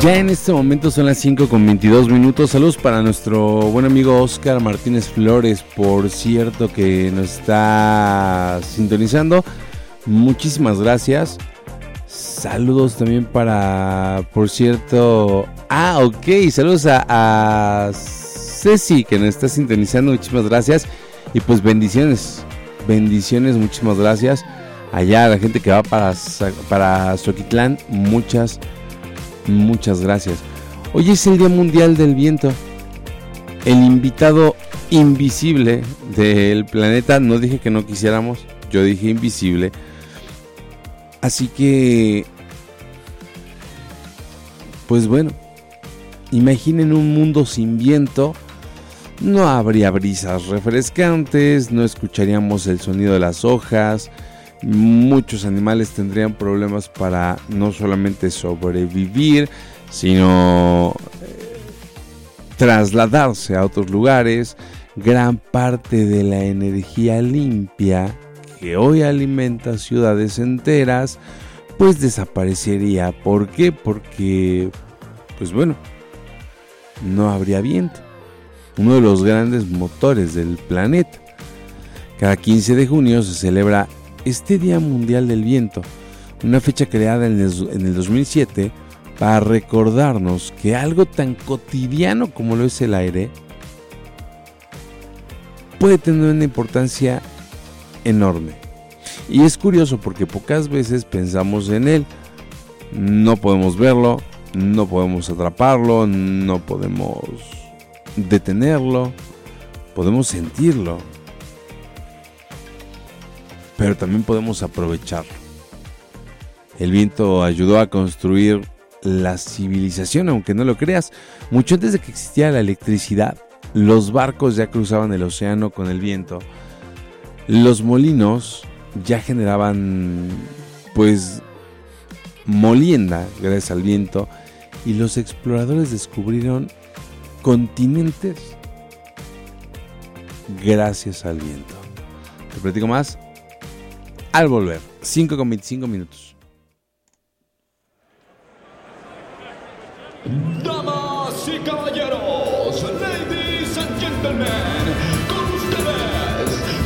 Ya en este momento son las 5:22. Saludos para nuestro buen amigo Oscar Martínez Flores, por cierto, que nos está sintonizando. Muchísimas gracias. Saludos también para, por cierto... ok, saludos a Ceci, que nos está sintonizando. Muchísimas gracias. Y pues bendiciones, muchísimas gracias. Allá a la gente que va para Xochitlán, muchas gracias. Hoy es el Día Mundial del Viento. El invitado invisible del planeta. No dije que no quisiéramos, yo dije invisible. Así que, pues bueno, imaginen un mundo sin viento. No habría brisas refrescantes, no escucharíamos el sonido de las hojas. Muchos animales tendrían problemas para no solamente sobrevivir, sino trasladarse a otros lugares. Gran parte de la energía limpia que hoy alimenta ciudades enteras, pues desaparecería. ¿Por qué? Porque, pues bueno, no habría viento. Uno de los grandes motores del planeta. Cada 15 de junio se celebra este Día Mundial del Viento, una fecha creada en el 2007 para recordarnos que algo tan cotidiano como lo es el aire puede tener una importancia enorme. Y es curioso porque pocas veces pensamos en él. No podemos verlo, no podemos atraparlo, no podemos detenerlo, podemos sentirlo, pero también podemos aprovecharlo. El viento ayudó a construir la civilización, aunque no lo creas. Mucho antes de que existiera la electricidad, los barcos ya cruzaban el océano con el viento. Los molinos ya generaban, pues, molienda gracias al viento, y los exploradores descubrieron continentes gracias al viento. Te platico más al volver. 5:25. Damas y caballeros, ladies and gentlemen,